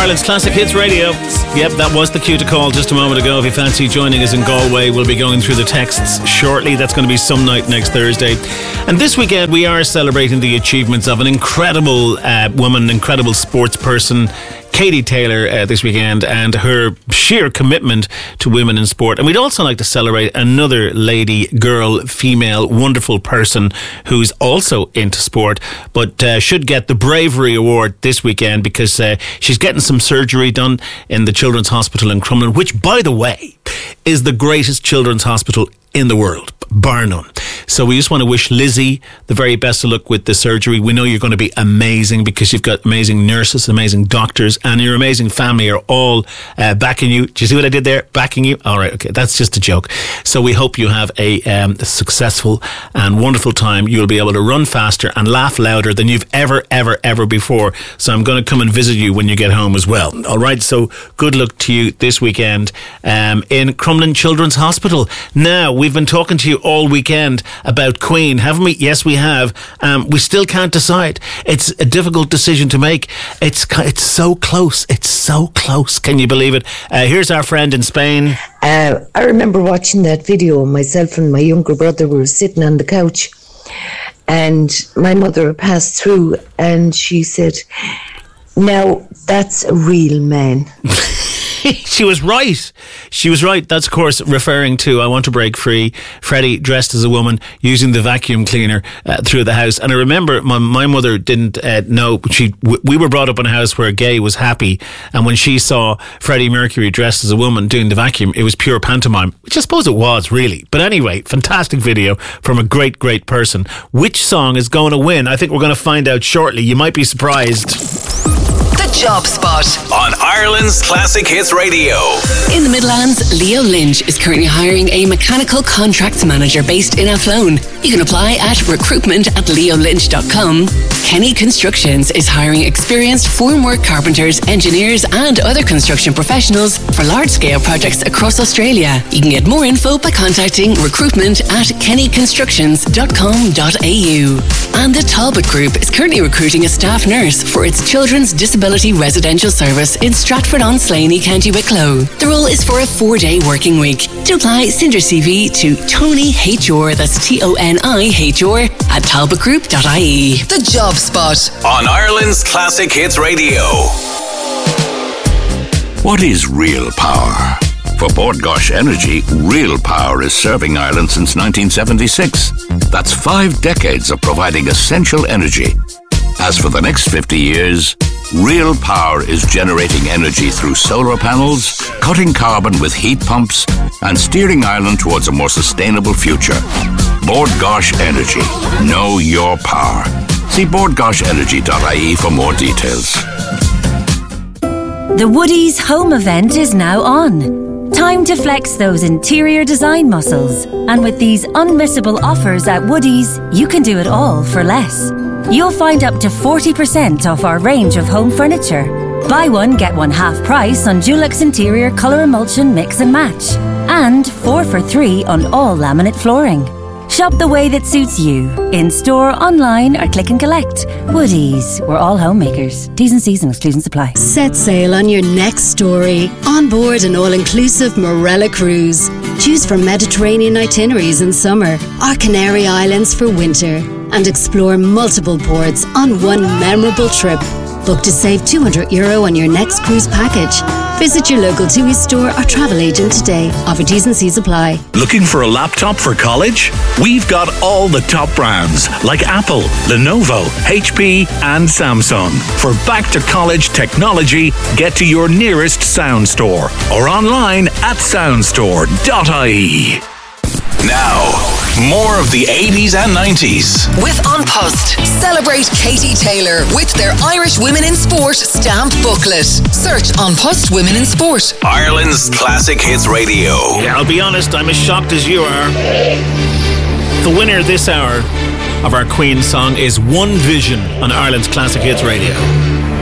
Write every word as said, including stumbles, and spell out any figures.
Ireland's Classic Hits Radio. Yep, that was the cue to call just a moment ago. If you fancy joining us in Galway, we'll be going through the texts shortly. That's going to be some night next Thursday. And this weekend, we are celebrating the achievements of an incredible uh, woman, incredible sports person, Katie Taylor, uh, this weekend, and her sheer commitment to women in sport. And we'd also like to celebrate another lady, girl, female, wonderful person who's also into sport, but uh, should get the Bravery Award this weekend because uh, she's getting some surgery done in the Children's Hospital in Crumlin, which, by the way, is the greatest children's hospital in the world, bar none. So we just want to wish Lizzie the very best of luck with the surgery. We know you're going to be amazing because you've got amazing nurses, amazing doctors, and your amazing family are all uh, backing you. Do you see what I did there? Backing you? All right, okay, that's just a joke. So we hope you have a, um, a successful and wonderful time. You'll be able to run faster and laugh louder than you've ever, ever, ever before. So I'm going to come and visit you when you get home as well. All right, so good luck to you this weekend um, in Crumlin Children's Hospital. Now, we've been talking to you all weekend about Queen, haven't we? Yes, we have. Um, we still can't decide. It's a difficult decision to make. It's it's so close. It's so close. Can you believe it? Uh, here's our friend in Spain. Uh, I remember watching that video. Myself and my younger brother were sitting on the couch, and my mother passed through, and she said, "Now that's a real man." She was right. She was right. That's, of course, referring to I Want to Break Free, Freddie dressed as a woman using the vacuum cleaner uh, through the house. And I remember my, my mother didn't uh, know. She w- We were brought up in a house where gay was happy. And when she saw Freddie Mercury dressed as a woman doing the vacuum, it was pure pantomime, which I suppose it was, really. But anyway, fantastic video from a great, great person. Which song is going to win? I think we're going to find out shortly. You might be surprised. The Job Spot on Ireland's Classic Hits Radio. In the Midlands, Leo Lynch is currently hiring a mechanical contracts manager based in Athlone. You can apply at recruitment at leo lynch dot com. Kenny Constructions is hiring experienced formwork carpenters, engineers and other construction professionals for large-scale projects across Australia. You can get more info by contacting recruitment at kenny constructions dot com dot a u. And the Talbot Group is currently recruiting a staff nurse for its Children's Disability Residential Service in Stratford-on-Slaney, County Wicklow. The role is for a four-day working week. To apply, send your C V to Tony H R, that's T O N I H R, at talbot group dot I E. The Job Spot on Ireland's Classic Hits Radio. What is real power? For Bord Gáis Energy, real power is serving Ireland since nineteen seventy-six. That's five decades of providing essential energy. As for the next fifty years, real power is generating energy through solar panels, cutting carbon with heat pumps, and steering Ireland towards a more sustainable future. Bord Gáis Energy. Know your power. See bord gáis energy dot I E for more details. The Woodies home event is now on. Time to flex those interior design muscles. And with these unmissable offers at Woodies, you can do it all for less. You'll find up to forty percent off our range of home furniture. Buy one, get one half price on Dulux Interior Colour Emulsion Mix and Match. And four for three on all laminate flooring. Shop the way that suits you. In store, online or click and collect. Woodies, we're all homemakers. T's and C's and exclusions apply. Set sail on your next story. On board an all-inclusive Morella cruise. Choose from Mediterranean itineraries in summer or Canary Islands for winter. And explore multiple ports on one memorable trip. Book to save two hundred euro on your next cruise package. Visit your local TUI store or travel agent today. Offer T's and C's apply. Looking for a laptop for college? We've got all the top brands like Apple, Lenovo, H P and Samsung. For back-to-college technology, get to your nearest Sound Store or online at sound store dot I E. Now, more of the eighties and nineties. With On Post, celebrate Katie Taylor with their Irish Women in Sport stamped booklet. Search On Post Women in Sport. Ireland's Classic Hits Radio. Yeah, I'll be honest, I'm as shocked as you are. The winner this hour of our Queen song is One Vision on Ireland's Classic Hits Radio.